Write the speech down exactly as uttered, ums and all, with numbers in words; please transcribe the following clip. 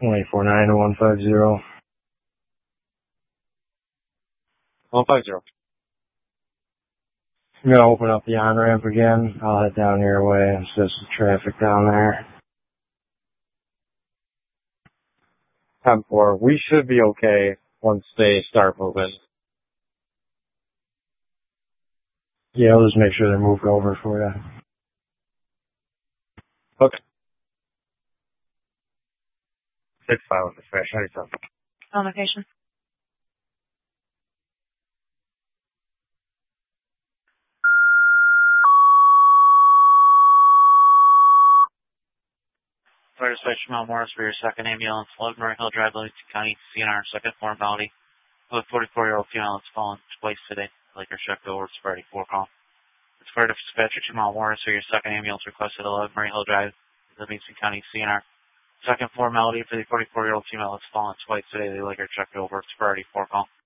one eight four nine one five zero. one five zero. I'm going to open up the on-ramp again. I'll head down your way. It's just the traffic down there. ten four. We should be okay once they start moving. Yeah, I'll just make sure they're moved over for you. Okay. six five on the trash. ninety-seven. On location. Fire Dispatch Jamal Morris for your second ambulance, Logan Hill Drive, Livingston County, C N R, second formality. With forty-four-year-old female that's fallen twice today. Laker checked over, it's Friday, four call. It's Fire Dispatcher Jamal Morris for your second ambulance requested at Logan Hill Drive, Livingston County, C N R. Second formality for the forty-four-year-old female that's fallen twice today. They later checked over, it's Friday, four call.